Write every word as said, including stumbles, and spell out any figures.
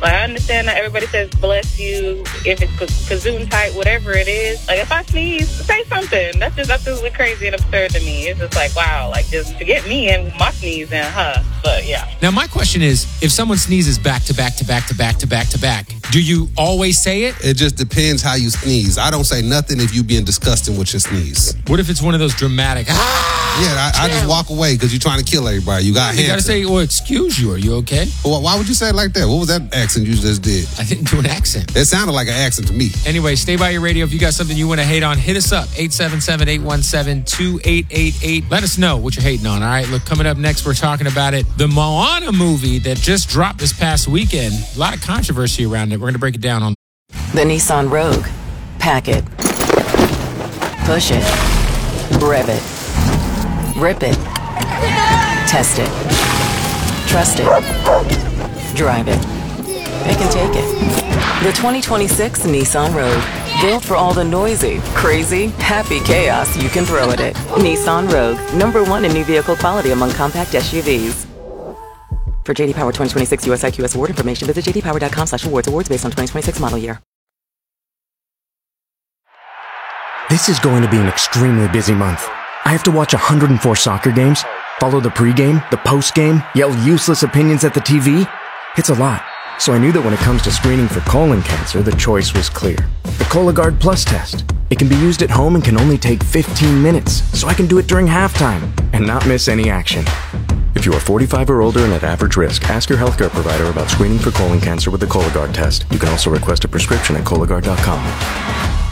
Like, I understand that everybody says bless you if it's kazoo type, whatever it is. Like, if I sneeze, say something. That's just absolutely crazy and absurd to me. It's just like, wow, like, just to get me and my sneeze in, huh? But, yeah. Now, my question is, if someone sneezes back to back to back to back to back to back, do you always say it? It just depends how you sneeze. I don't say nothing if you being disgusting with your sneeze. What if it's one of those dramatic, ah! Yeah, I, I just walk away because you're trying to kill everybody. You got You got to say, well, excuse you. Are you okay? Well, why would you say it like that? What was that accent you just did? I didn't do an accent. It sounded like an accent to me. Anyway, stay by your radio. If you got something you want to hate on, hit us up. eight seven seven, eight one seven, two eight eight eight. Let us know what you're hating on, all right? Look, coming up next, we're talking about it. The Moana movie that just dropped this past weekend. A lot of controversy around it. We're going to break it down on the Nissan Rogue. Pack it. Push it. Rev it. Rip it. Test it. Trust it. Drive it. Pick and take it. The twenty twenty-six Nissan Rogue. Built for all the noisy, crazy, happy chaos you can throw at it. Nissan Rogue. Number one in new vehicle quality among compact S U Vs. For J D Power twenty twenty-six U S I Q S award information, visit j d power dot com slash awards. Awards based on twenty twenty-six model year. This is going to be an extremely busy month. I have to watch one hundred four soccer games, follow the pregame, the postgame, yell useless opinions at the T V. It's a lot. So I knew that when it comes to screening for colon cancer, the choice was clear. The Cologuard Plus test. It can be used at home and can only take fifteen minutes, so I can do it during halftime and not miss any action. If you are forty-five or older and at average risk, ask your healthcare provider about screening for colon cancer with the Cologuard test. You can also request a prescription at Cologuard dot com.